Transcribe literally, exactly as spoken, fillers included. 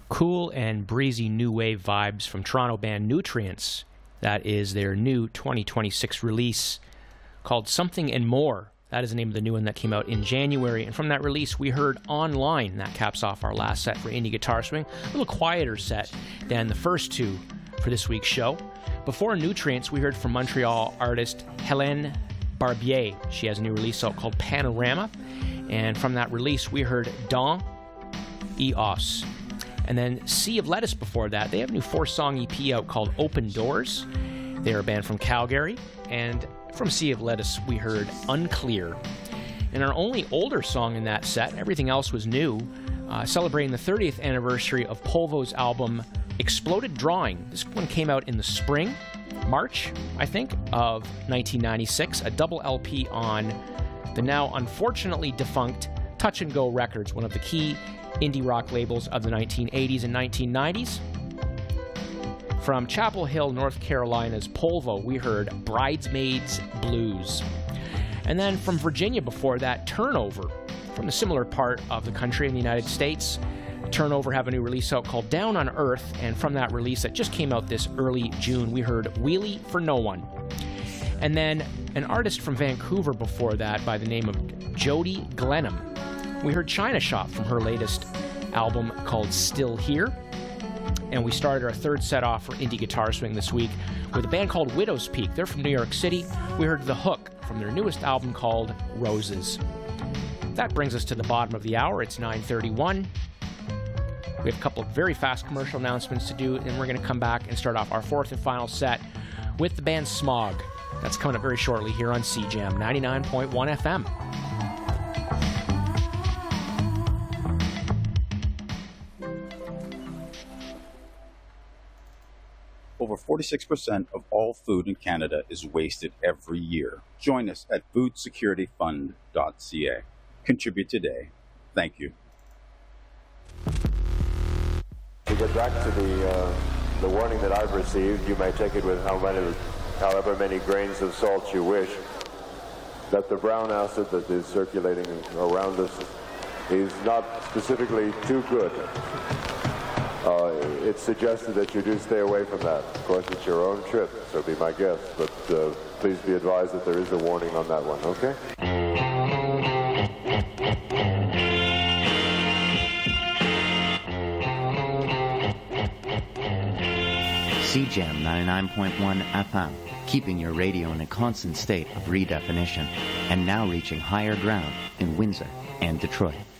Cool and breezy new wave vibes from Toronto band Nutrients. That is their new twenty twenty-six release called Something and More. That is the name of the new one that came out in January. And from that release, we heard Online. That caps off our last set for Indie Guitar Swing. A little quieter set than the first two for this week's show. Before Nutrients, we heard from Montreal artist Hélène Barbier. She has a new release out called Panorama. And from that release, we heard Dans Eos. And then Sea of Lettuce before that. They have a new four-song E P out called Open Doors. They're a band from Calgary. And from Sea of Lettuce, we heard Unclear. And our only older song in that set, everything else was new, uh, celebrating the thirtieth anniversary of Polvo's album Exploded Drawing. This one came out in the spring, March, I think, of nineteen ninety-six, a double L P on the now unfortunately defunct Touch and Go Records, one of the key indie rock labels of the nineteen eighties and nineteen nineties. From Chapel Hill, North Carolina's Polvo, we heard Bridesmaids Blues. And then from Virginia before that, Turnover, from the similar part of the country in the United States. Turnover have a new release out called Down on Earth, and from that release that just came out this early June, we heard Wheelie for No One. And then an artist from Vancouver before that by the name of Jody Glenham. We heard China Shop from her latest album called Still Here. And we started our third set off for Indie Guitar Swing this week with a band called Widow's Peak. They're from New York City. We heard The Hook from their newest album called Roses. That brings us to the bottom of the hour. It's nine thirty-one. We have a couple of very fast commercial announcements to do, and we're going to come back and start off our fourth and final set with the band Smog. That's coming up very shortly here on C Jam ninety-nine point one F M. Over forty-six percent of all food in Canada is wasted every year. Join us at food security fund dot c a. Contribute today. Thank you. To get back to the uh, the warning that I've received, you may take it with how many, however many grains of salt you wish, that the brown acid that is circulating around us is not specifically too good. Uh, it's suggested that you do stay away from that. Of course, it's your own trip, so be my guest, but uh, please be advised that there is a warning on that one, okay? C Jam ninety-nine point one F M, keeping your radio in a constant state of redefinition, and now reaching higher ground in Windsor and Detroit.